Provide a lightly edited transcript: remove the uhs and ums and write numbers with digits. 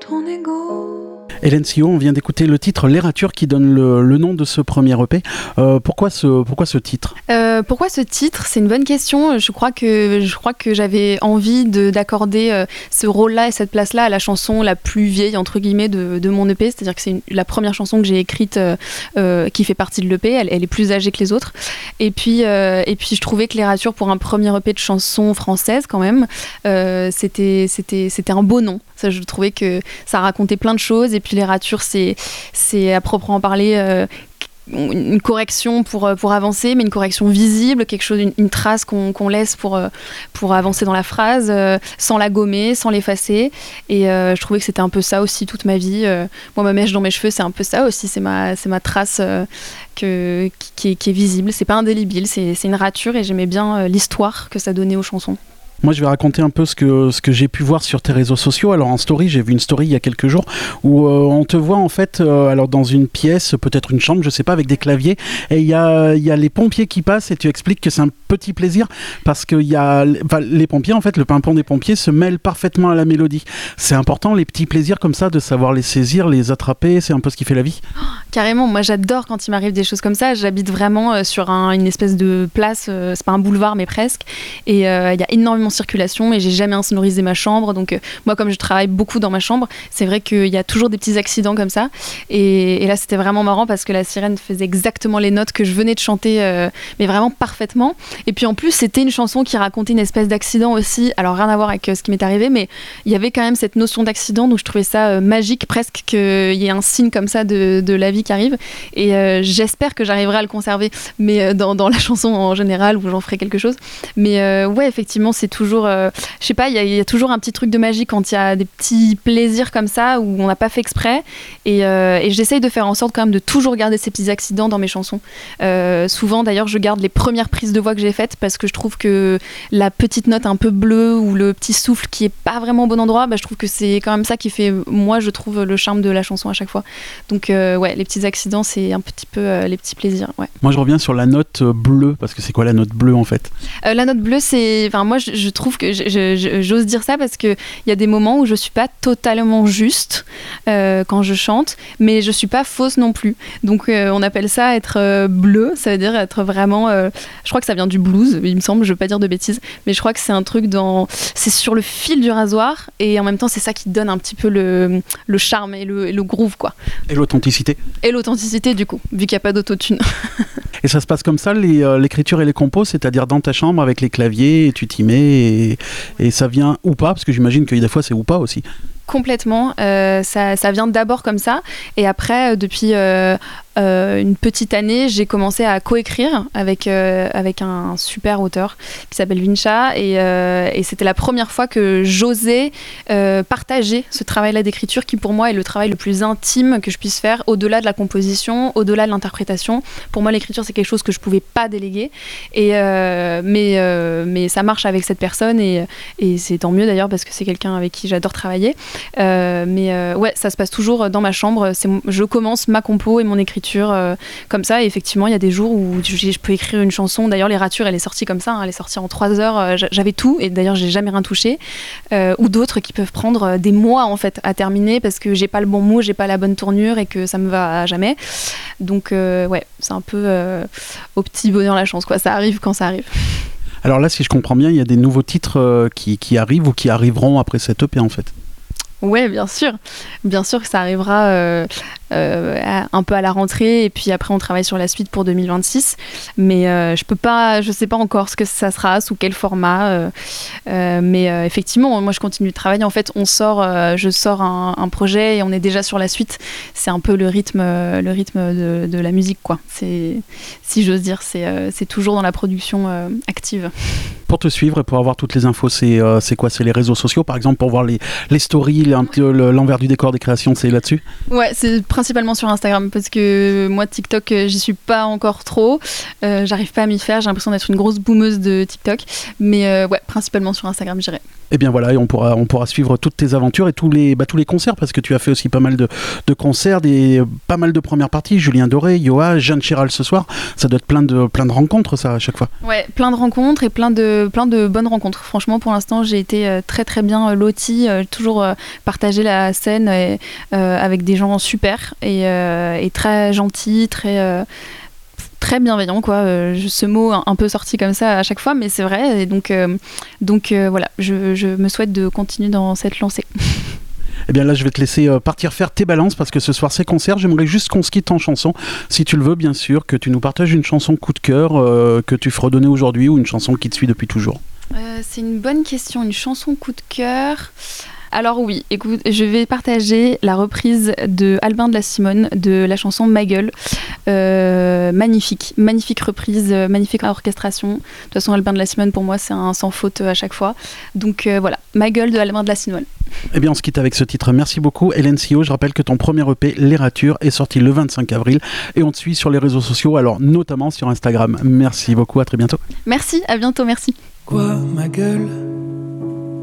ton ego. Hélène Sillot, on vient d'écouter le titre Les Ratures qui donne le nom de ce premier EP. Pourquoi ce titre ? Pourquoi ce titre ? C'est une bonne question. Je crois que j'avais envie d'accorder ce rôle-là et cette place-là à la chanson la plus vieille, entre guillemets, de mon EP. C'est-à-dire que c'est la première chanson que j'ai écrite qui fait partie de l'EP. Elle est plus âgée que les autres. Et puis je trouvais que Les Ratures, pour un premier EP de chansons françaises, quand même, c'était un beau nom. Ça, je trouvais que ça racontait plein de choses. Et puis Les Ratures, c'est à proprement parler une correction pour avancer, mais une correction visible, quelque chose, une trace qu'on laisse pour avancer dans la phrase, sans la gommer, sans l'effacer. Et je trouvais que c'était un peu ça aussi toute ma vie. Moi, ma mèche dans mes cheveux, c'est un peu ça aussi. C'est ma trace qui est visible. C'est pas indélébile, c'est une rature, et j'aimais bien l'histoire que ça donnait aux chansons. Moi, je vais raconter un peu ce que j'ai pu voir sur tes réseaux sociaux. Alors, en story, j'ai vu une story il y a quelques jours où on te voit en fait alors dans une pièce, peut-être une chambre, je sais pas, avec des claviers. Et il y a les pompiers qui passent et tu expliques que c'est un petit plaisir parce que les pompiers, en fait, le pimpon des pompiers se mêle parfaitement à la mélodie. C'est important, les petits plaisirs comme ça, de savoir les saisir, les attraper. C'est un peu ce qui fait la vie. Oh, carrément, moi j'adore quand il m'arrive des choses comme ça. J'habite vraiment sur une espèce de place, c'est pas un boulevard mais presque. Et il y a énormément de circulation et j'ai jamais insonorisé ma chambre. Donc moi, comme je travaille beaucoup dans ma chambre, c'est vrai qu'il y a toujours des petits accidents comme ça. Et là, c'était vraiment marrant parce que la sirène faisait exactement les notes que je venais de chanter, mais vraiment parfaitement. Et puis en plus, c'était une chanson qui racontait une espèce d'accident aussi. Alors rien à voir avec ce qui m'est arrivé, mais il y avait quand même cette notion d'accident, donc je trouvais ça magique presque qu'il y ait un signe comme ça de la vie qui arrive. Et j'espère que j'arriverai à le conserver, mais dans la chanson en général, où j'en ferai quelque chose. Mais ouais, effectivement, c'est toujours, je sais pas, il y a toujours un petit truc de magie quand il y a des petits plaisirs comme ça où on n'a pas fait exprès. Et j'essaye de faire en sorte quand même de toujours garder ces petits accidents dans mes chansons. Souvent, d'ailleurs, je garde les premières prises de voix que j'ai faites parce que je trouve que la petite note un peu bleue ou le petit souffle qui est pas vraiment au bon endroit, je trouve que c'est quand même ça qui fait, moi, je trouve le charme de la chanson à chaque fois. Donc, ouais, les petits accidents, c'est un petit peu les petits plaisirs. Ouais. Moi, je reviens sur la note bleue parce que c'est quoi la note bleue en fait ? La note bleue, c'est, enfin, moi, je trouve que j'ose dire ça parce que il y a des moments où je suis pas totalement juste quand je chante, mais je suis pas fausse non plus. Donc, on appelle ça être bleu, ça veut dire être vraiment. Je crois que ça vient du blues, il me semble. Je veux pas dire de bêtises, mais je crois que c'est un truc c'est sur le fil du rasoir et en même temps, c'est ça qui donne un petit peu le charme et le groove, quoi. Et l'authenticité. Et l'authenticité, du coup, vu qu'il n'y a pas d'autotune. Et ça se passe comme ça, l'écriture et les compos, c'est-à-dire dans ta chambre avec les claviers, et tu t'y mets et ça vient ou pas, parce que j'imagine que des fois c'est ou pas aussi. Complètement, ça vient d'abord comme ça et après depuis une petite année j'ai commencé à coécrire avec un super auteur qui s'appelle Vincha et c'était la première fois que j'osais partager ce travail-là d'écriture qui pour moi est le travail le plus intime que je puisse faire au-delà de la composition, au-delà de l'interprétation. Pour moi l'écriture c'est quelque chose que je pouvais pas déléguer mais ça marche avec cette personne et c'est tant mieux d'ailleurs parce que c'est quelqu'un avec qui j'adore travailler. Ouais, ça se passe toujours dans ma chambre. Je commence ma compo et mon écriture comme ça. Et effectivement, il y a des jours où je peux écrire une chanson. D'ailleurs, Les Ratures, elle est sortie comme ça. Hein, elle est sortie en 3 heures. J'avais tout. Et d'ailleurs, j'ai jamais rien touché. Ou d'autres qui peuvent prendre des mois en fait à terminer parce que j'ai pas le bon mot, j'ai pas la bonne tournure et que ça me va à jamais. Donc ouais, c'est un peu au petit bonheur la chance, quoi. Ça arrive quand ça arrive. Alors là, si je comprends bien, il y a des nouveaux titres qui arrivent ou qui arriveront après cette EP en fait. Ouais, bien sûr que ça arrivera un peu à la rentrée et puis après on travaille sur la suite pour 2026 mais je sais pas encore ce que ça sera, sous quel format mais effectivement moi je continue de travailler. En fait je sors un projet et on est déjà sur la suite. C'est un peu le rythme de la musique, quoi. Si j'ose dire, c'est toujours dans la production active. Pour te suivre et pour avoir toutes les infos, c'est quoi ? C'est les réseaux sociaux par exemple, pour voir les stories, l'envers du décor des créations, c'est là-dessus ? Ouais, c'est Principalement sur Instagram, parce que moi TikTok j'y suis pas encore trop, j'arrive pas à m'y faire, j'ai l'impression d'être une grosse boomeuse de TikTok, mais ouais, principalement sur Instagram, je dirais. Et bien voilà, et on pourra suivre toutes tes aventures et tous les concerts, parce que tu as fait aussi pas mal de concerts, pas mal de premières parties, Julien Doré, Yoa, Jeanne Chéral ce soir, ça doit être plein de rencontres ça à chaque fois. Ouais, plein de rencontres et plein de bonnes rencontres. Franchement, pour l'instant, j'ai été très très bien lotie, toujours partagé la scène avec des gens super et très gentils, très bienveillant, quoi. Ce mot un peu sorti comme ça à chaque fois, mais c'est vrai. Et donc voilà, je me souhaite de continuer dans cette lancée. Eh bien là, je vais te laisser partir faire tes balances parce que ce soir c'est concert. J'aimerais juste qu'on se quitte en chanson, si tu le veux bien sûr, que tu nous partages une chanson coup de cœur que tu fredonnais aujourd'hui ou une chanson qui te suit depuis toujours. C'est une bonne question, une chanson coup de cœur. Alors oui, écoute, je vais partager la reprise de Albin de la Simone de la chanson Ma Gueule. Magnifique reprise, magnifique orchestration. De toute façon, Albin de la Simone pour moi c'est un sans faute à chaque fois. Donc voilà, Ma Gueule de Albin de la Simone. Eh bien on se quitte avec ce titre. Merci beaucoup Hélène Sio. Je rappelle que ton premier EP, Les Ratures, est sorti le 25 avril et on te suit sur les réseaux sociaux, alors notamment sur Instagram. Merci beaucoup, à très bientôt. Merci, à bientôt, merci. Quoi, ma gueule?